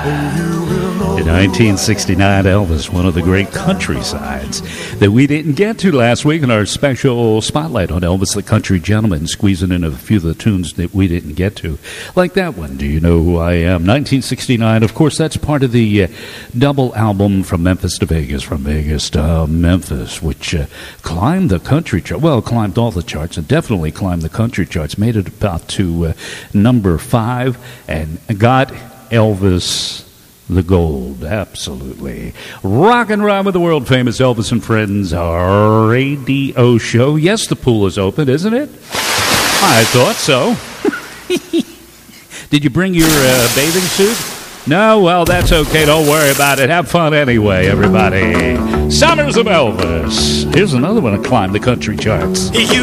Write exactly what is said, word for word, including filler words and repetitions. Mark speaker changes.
Speaker 1: In nineteen sixty-nine, Elvis, one of the great countrysides that we didn't get to last week in our special spotlight on Elvis the Country Gentleman, squeezing in a few of the tunes that we didn't get to. Like that one, Do You Know Who I Am? nineteen sixty-nine, of course, that's part of the uh, double album From Memphis to Vegas, From Vegas to uh, Memphis, which uh, climbed the country chart. Well, climbed all the charts and definitely climbed the country charts. Made it about to uh, number five and got Elvis the gold. Absolutely. Rock and Rhyme with the world-famous Elvis and Friends radio show. Yes, the pool is open, isn't it? I thought so. Did you bring your uh, bathing suit? No? Well, that's okay. Don't worry about it. Have fun anyway, everybody. Summers of Elvis. Here's another one to climb the country charts.